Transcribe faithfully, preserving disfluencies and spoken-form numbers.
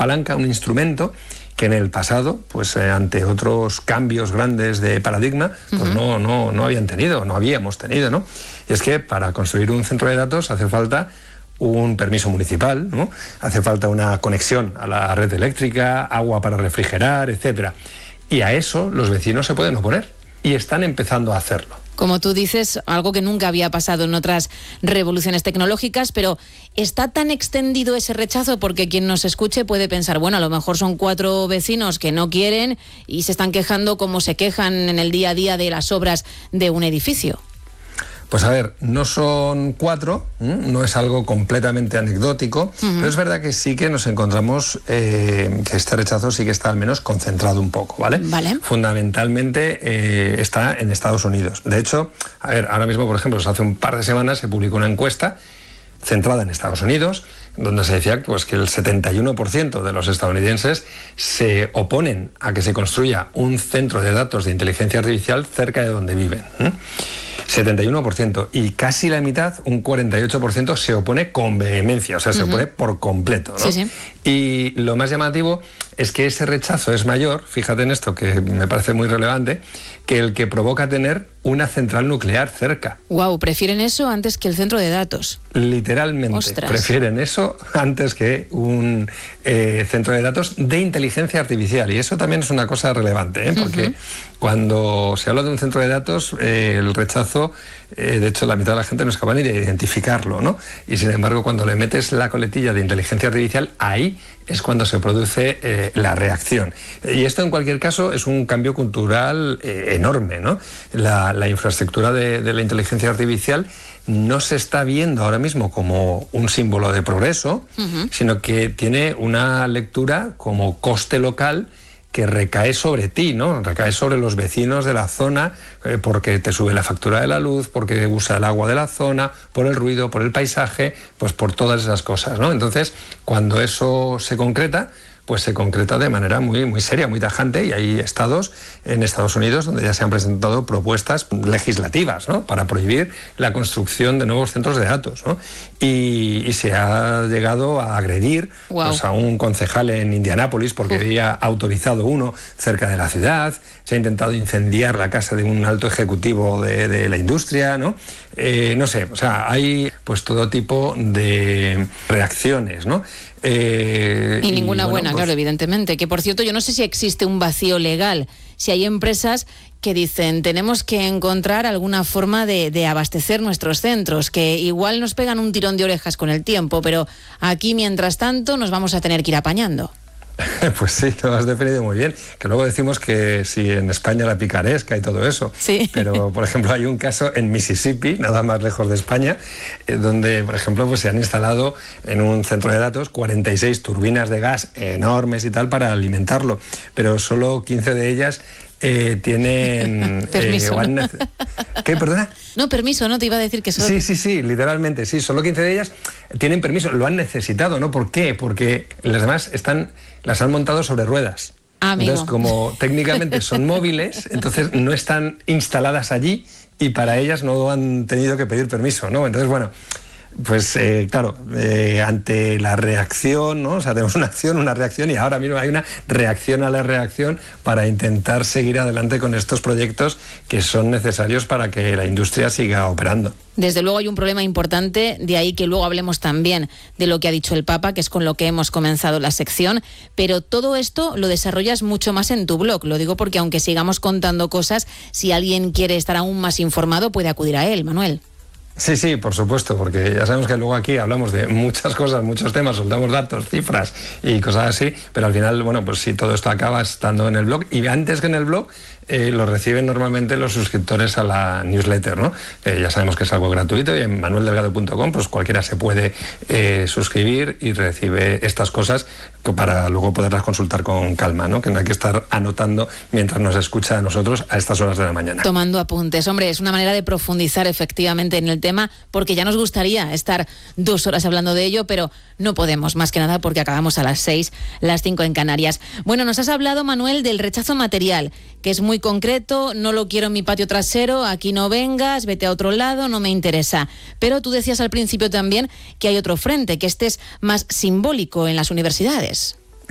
palanca, un instrumento que en el pasado, pues eh, ante otros cambios grandes de paradigma, pues uh-huh. no, no, no habían tenido, no habíamos tenido, ¿no? Y es que para construir un centro de datos hace falta un permiso municipal, ¿no? Hace falta una conexión a la red eléctrica, agua para refrigerar, etcétera. Y a eso los vecinos se pueden oponer y están empezando a hacerlo. Como tú dices, algo que nunca había pasado en otras revoluciones tecnológicas, pero ¿está tan extendido ese rechazo? Porque quien nos escuche puede pensar, bueno, a lo mejor son cuatro vecinos que no quieren y se están quejando como se quejan en el día a día de las obras de un edificio. Pues a ver, no son cuatro, ¿eh? No es algo completamente anecdótico, uh-huh. pero es verdad que sí que nos encontramos eh, que este rechazo sí que está al menos concentrado un poco, ¿vale? Vale. Fundamentalmente eh, está en Estados Unidos. De hecho, a ver, ahora mismo, por ejemplo, hace un par de semanas se publicó una encuesta centrada en Estados Unidos, donde se decía pues, que el setenta y uno por ciento de los estadounidenses se oponen a que se construya un centro de datos de inteligencia artificial cerca de donde viven, ¿eh? setenta y uno por ciento, y casi la mitad, un cuarenta y ocho por ciento, se opone con vehemencia, o sea, se uh-huh. opone por completo, ¿no? Sí, sí. Y lo más llamativo es que ese rechazo es mayor, fíjate en esto, que me parece muy relevante, que el que provoca tener una central nuclear cerca. Wow, prefieren eso antes que el centro de datos. Literalmente, Ostras. Prefieren eso antes que un eh, centro de datos de inteligencia artificial. Y eso también es una cosa relevante, ¿eh? Porque uh-huh. cuando se habla de un centro de datos, eh, el rechazo, eh, de hecho la mitad de la gente no es capaz ni de identificarlo, ¿no? Y sin embargo, cuando le metes la coletilla de inteligencia artificial, ahí es cuando se produce eh, la reacción. Y esto en cualquier caso es un cambio cultural eh, enorme, ¿no? La, la infraestructura de, de la inteligencia artificial no se está viendo ahora mismo como un símbolo de progreso, uh-huh. sino que tiene una lectura como coste local que recae sobre ti, ¿no? Recae sobre los vecinos de la zona, eh, porque te sube la factura de la luz, porque usa el agua de la zona, por el ruido, por el paisaje, pues por todas esas cosas, ¿no? Entonces, cuando eso se concreta, pues se concreta de manera muy, muy seria, muy tajante, y hay estados en Estados Unidos donde ya se han presentado propuestas legislativas, ¿no? Para prohibir la construcción de nuevos centros de datos, ¿no? Y, y se ha llegado a agredir wow. pues, a un concejal en Indianápolis porque uh. había autorizado uno cerca de la ciudad. Se ha intentado incendiar la casa de un alto ejecutivo de, de la industria, ¿no? Eh, no sé, o sea, hay pues todo tipo de reacciones, ¿no? Eh, y ninguna y, bueno, buena, pues... claro, evidentemente. Que, por cierto, yo no sé si existe un vacío legal, si hay empresas que dicen tenemos que encontrar alguna forma de, de abastecer nuestros centros, que igual nos pegan un tirón de orejas con el tiempo, pero aquí, mientras tanto, nos vamos a tener que ir apañando. Pues sí, lo has definido muy bien. Que luego decimos que si en España la picaresca y todo eso. Sí. Pero, por ejemplo, hay un caso en Mississippi, nada más lejos de España, eh, donde, por ejemplo, pues se han instalado en un centro de datos cuarenta y seis turbinas de gas enormes y tal para alimentarlo. Pero solo quince de ellas eh, tienen... Permiso. Eh, ¿no? ¿Qué, perdona? No, permiso, no, te iba a decir que solo... Sí, sí, sí, literalmente, sí. Solo quince de ellas tienen permiso, lo han necesitado, ¿no? ¿Por qué? Porque las demás están... las han montado sobre ruedas. Ah, amigo. Entonces, como técnicamente son móviles, entonces no están instaladas allí y para ellas no han tenido que pedir permiso, ¿no? Entonces, bueno, pues eh, claro, eh, ante la reacción, ¿no? O sea, tenemos una acción, una reacción, y ahora mismo hay una reacción a la reacción para intentar seguir adelante con estos proyectos que son necesarios para que la industria siga operando. Desde luego hay un problema importante, de ahí que luego hablemos también de lo que ha dicho el Papa, que es con lo que hemos comenzado la sección, pero todo esto lo desarrollas mucho más en tu blog. Lo digo porque aunque sigamos contando cosas, si alguien quiere estar aún más informado puede acudir a él, Manuel. Sí, sí, por supuesto, porque ya sabemos que luego aquí hablamos de muchas cosas, muchos temas, soltamos datos, cifras y cosas así, pero al final, bueno, pues sí, todo esto acaba estando en el blog, y antes que en el blog eh, lo reciben normalmente los suscriptores a la newsletter, ¿no? Eh, ya sabemos que es algo gratuito, y en manuel delgado punto com pues cualquiera se puede eh, suscribir y recibe estas cosas para luego poderlas consultar con calma, ¿no? Que no hay que estar anotando mientras nos escucha a nosotros a estas horas de la mañana. Tomando apuntes. Hombre, es una manera de profundizar efectivamente en el tema, porque ya nos gustaría estar dos horas hablando de ello, pero no podemos, más que nada porque acabamos a las seis, las cinco en Canarias. Bueno, nos has hablado, Manuel, del rechazo material, que es muy concreto: no lo quiero en mi patio trasero, aquí no vengas, vete a otro lado, no me interesa. Pero tú decías al principio también que hay otro frente, que este es más simbólico en las universidades.